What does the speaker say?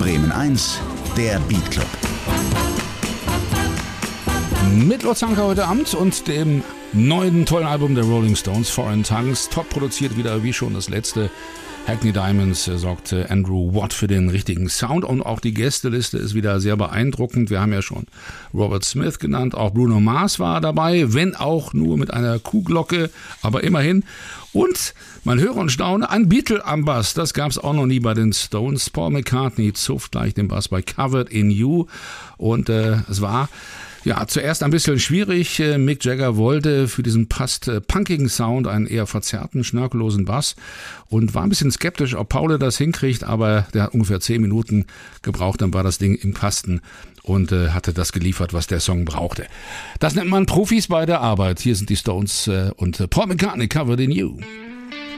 Bremen 1, der Beat Club. Mit Lord Zanka heute Abend und dem neuen tollen Album der Rolling Stones, Foreign Tongues. Top produziert wieder, wie schon das letzte. Hackney Diamonds sorgte Andrew Watt für den richtigen Sound und auch die Gästeliste ist wieder sehr beeindruckend. Wir haben ja schon Robert Smith genannt, auch Bruno Mars war dabei, wenn auch nur mit einer Kuhglocke, aber immerhin. Und man höre und staune, ein Beatle am Bass, das gab es auch noch nie bei den Stones. Paul McCartney zupft gleich den Bass bei Covered in You und es war zuerst ein bisschen schwierig. Mick Jagger wollte für diesen punkigen Sound einen eher verzerrten, schnörkellosen Bass und war ein bisschen skeptisch, ob Paul das hinkriegt, aber der hat ungefähr 10 Minuten gebraucht, dann war das Ding im Kasten und hatte das geliefert, was der Song brauchte. Das nennt man Profis bei der Arbeit. Hier sind die Stones und Paul McCartney, Covered in You.